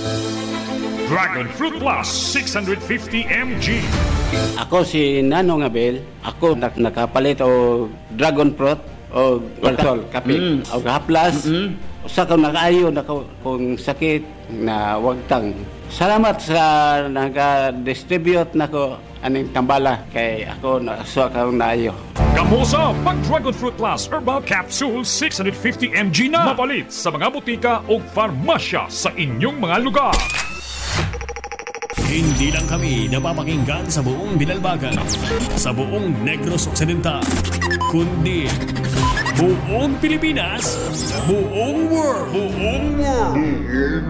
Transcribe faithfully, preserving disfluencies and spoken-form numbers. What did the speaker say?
Dragon Fruit Plus six hundred fifty milligrams. Ako si Nanong Abel. Ako nak nakapalit o dragon fruit o alcohol, kape. Mm. O haplas. Mm-hmm. Usa ka nakaayo na ko- kung sakit na wagtang. Salamat sa naga-distribute nako aning tambala kay ako nakasuwa ka naayo. Gamosa pag Dragon Fruit Plus Herbal Capsule six hundred fifty milligrams na. Mapalit sa mga butika o farmasya sa inyong mga lugar. Hindi lang kami napapakinggan sa buong Binalbagan, sa buong Negros Occidental, kundi buong Pilipinas, buong world. Buong world.